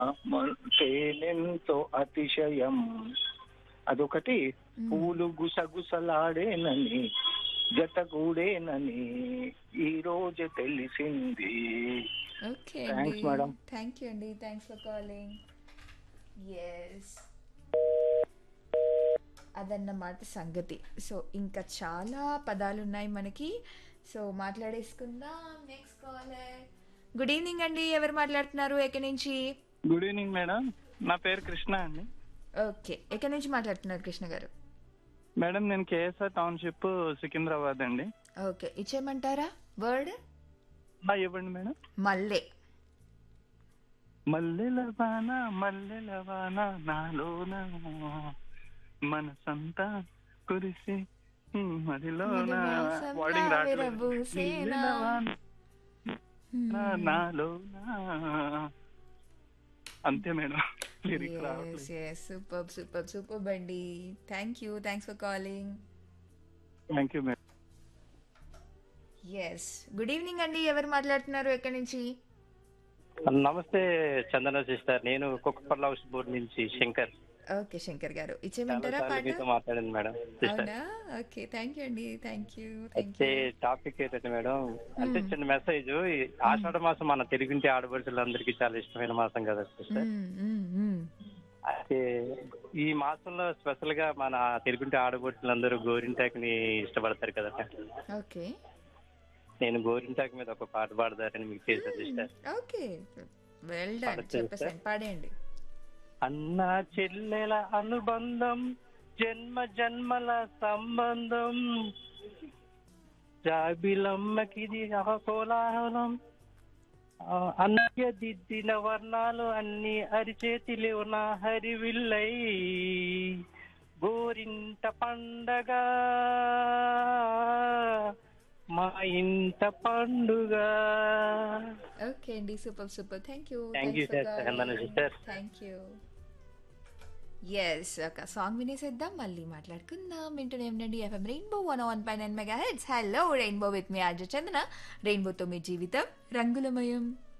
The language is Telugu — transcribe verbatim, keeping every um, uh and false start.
మ- తేనెంతో అతిశయం. అదొకటి. మ్మ్. పూలు గుసగుసలాడేనని జతగూడేనని ఈ రోజు తెలిసింది. ఓకే అండి. Thanks madam. థ్యాంక్ యూ అండి. Thanks for calling. ఎస్, అదన్నమాట సంగతి. సో ఇంకా చాలా పదాలు ఉన్నాయి మనకి. So మాట్లాడేసుకుందాం. Next caller. Good evening అండి. ఎవరు మాట్లాడుతున్నారు? ఎక్కడి నుంచి? Good evening madam. నా పేరు కృష్ణ అండి. ఓకే, ఎక్కడి నుంచి మాట్లాడుతున్నారు కృష్ణ గారు? మేడం నేను కేఎస్ఆర్ టౌన్షిప్ సికింద్రాబాద్ అండి. Okay, ఇచ్చేయమంటారా word? ఆ, ఇవ్వండి మేడం. మల్లె. మల్లెల వాన మల్లెల వాన నాలోన మనసంతా కురిసి మదిలోన మధుమాసం వాడింగ్ రావట్లేదు. విరబూసేనా. మల్లెల వాన నాలోన. అంతే మేడం. లిరిక్స్ రావట్లేదు. సూపర్ సూపర్ సూపర్ అండి. Thank you. Thanks for calling. Thank you madam. Yes, good evening అండి. ఎవరు మాట్లాడుతున్నారు? ఎక్కడి నుంచి? నమస్తే చందన సిస్టర్, నేను కుక్కపర్ల హౌస్ బోర్డ్ నుంచి శంకర్. ఓకే శంకర్ గారు, చాలా ఇచ్చేయమంటారా సార్లు పాట? మీతో మాట్లాడింది మేడం సిస్టర్. అవునా? ఓకే, థ్యాంక్ యూ అండి. థ్యాంక్ యూ థ్యాంక్ అయితే యూ. టాపిక్ ఏంటంటే మేడం, అంటే చిన్న మెసేజ్. ఈ ఆషాఢ మాసం మన తెలుగుంటి ఆడపడుచులందరికీ చాలా ఇష్టమైన మాసం కదా సిస్టర్. అయితే ఈ మాసంలో స్పెషల్ గా మన తెలుగుంటి ఆడపడుచులందరూ గోరింటాకుని ఇష్టపడతారు కదా. ఓకే నేను గోరింటాకు మీద ఒక పాట పాడతారని మీకు చేశాను సిస్టర్. Okay, well done. పాడొచ్చా చెప్పేసాను, sister? పాడేయండి. అన్నా చెల్లెల అనుబంధం జన్మ జన్మల సంబంధం, జాబిలమ్మకిది కోలాహలం, అన్నయ్య దిద్దిన వర్ణాలు అన్ని అరిచేతిలో నా హరివిల్లై, గోరింట పండగ మా ఇంట పండుగ. ఓకే అండి, super super. Thank you. Thank you, sir. Chandana sister. Thank you. Yes, ఒక సాంగ్ వినేసేద్దాం, మళ్ళీ మాట్లాడుకుందాం. వింటూనే ఉండండి FM rainbow one one pi nine mega heads. Hello rainbow with me RJ చందన. రెయిన్బోతో మీ జీవితం రంగులమయం.